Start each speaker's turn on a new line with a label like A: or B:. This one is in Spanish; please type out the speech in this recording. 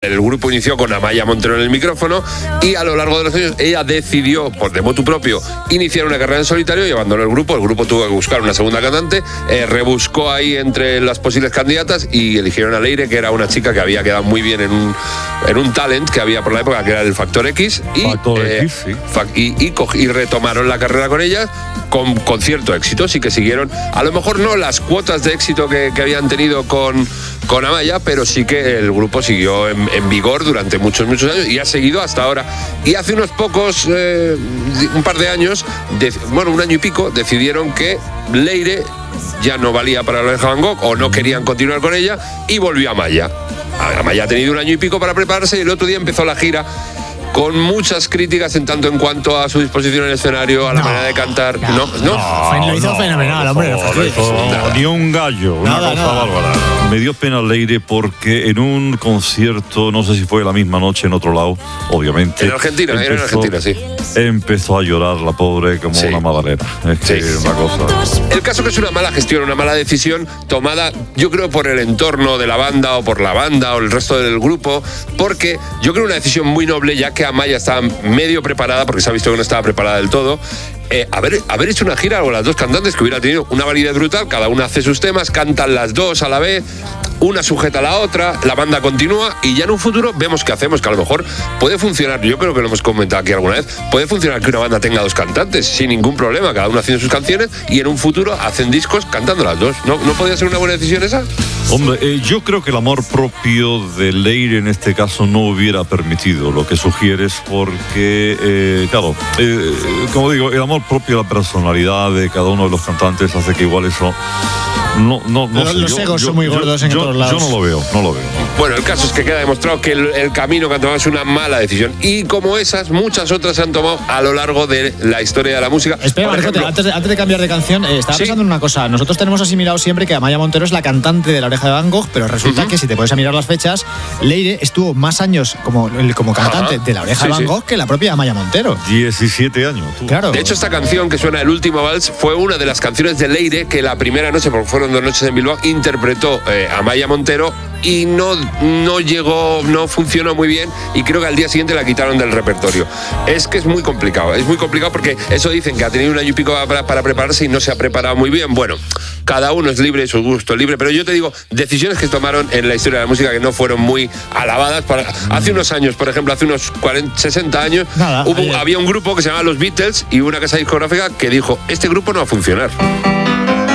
A: El grupo inició con Amaya Montero en el micrófono y a lo largo de los años ella decidió, por de motu propio, iniciar una carrera en solitario y abandonó el grupo. El grupo tuvo que buscar una segunda cantante, rebuscó ahí entre las posibles candidatas y eligieron a Leire, que era una chica que había quedado muy bien en un talent que había por la época, que era el Factor X. Y retomaron la carrera con ella con cierto éxito. Sí que siguieron, a lo mejor no las cuotas de éxito que habían tenido con Amaya, pero sí que el grupo siguió en vigor durante muchos años y ha seguido hasta ahora. Y hace unos pocos, un par de años, un año y pico, decidieron que Leire ya no valía para la Oreja Van Gogh o no querían continuar con ella y volvió Amaya. Amaya ha tenido un año y pico para prepararse y el otro día empezó la gira con muchas críticas en tanto en cuanto a su disposición en el escenario, a la manera de cantar.
B: Lo hizo fenomenal, hombre.
C: Ni un gallo, una cosa bárbara. Me dio pena Leire porque en un concierto, no sé si fue la misma noche en otro lado, obviamente.
A: En Argentina, sí.
C: Empezó a llorar la pobre como una magdalena. Una cosa.
A: El caso que es una mala gestión, una mala decisión tomada, yo creo, por el entorno de la banda o por la banda o el resto del grupo, porque yo creo una decisión muy noble, ya que Amaya estaba medio preparada, porque se ha visto que no estaba preparada del todo. Haber hecho una gira con las dos cantantes, que hubiera tenido una validez brutal, cada una hace sus temas, cantan las dos a la vez, una sujeta a la otra, la banda continúa y ya en un futuro vemos qué hacemos, que a lo mejor puede funcionar, yo creo que lo hemos comentado aquí alguna vez, puede funcionar que una banda tenga dos cantantes sin ningún problema, cada uno haciendo sus canciones y en un futuro hacen discos cantando las dos. ¿No podría ser una buena decisión esa?
C: Hombre, yo creo que el amor propio de Leire en este caso no hubiera permitido lo que sugieres, porque, como digo, el amor propio, la personalidad de cada uno de los cantantes hace que igual eso
B: los egos son muy gordos en otros lados.
C: Yo no lo veo.
A: Bueno, el caso es que queda demostrado que el camino que han tomado es una mala decisión. Y como esas, muchas otras se han tomado a lo largo de la historia de la música.
B: Espera, Maricote, antes de cambiar de canción, estaba pensando en una cosa. Nosotros tenemos asimilado siempre que Amaya Montero es la cantante de La Oreja de Van Gogh, pero resulta que si te puedes mirar las fechas, Leire estuvo más años como cantante de La Oreja de Van Gogh que la propia Amaya Montero.
C: 17 años.
B: Claro.
A: De hecho, esta canción que suena, El último vals, fue una de las canciones de Leire que la primera noche, porque fueron 2 noches en Bilbao, interpretó Amaya Montero y no llegó, no funcionó muy bien y creo que al día siguiente la quitaron del repertorio. Es que es muy complicado porque eso dicen que ha tenido un año y pico para prepararse y no se ha preparado muy bien. Bueno, cada uno es libre, su gusto es libre, pero yo te digo, decisiones que tomaron en la historia de la música que no fueron muy alabadas. Hace unos años, por ejemplo, hace unos 60 años, había un grupo que se llamaba Los Beatles y una casa discográfica que dijo, este grupo no va a funcionar.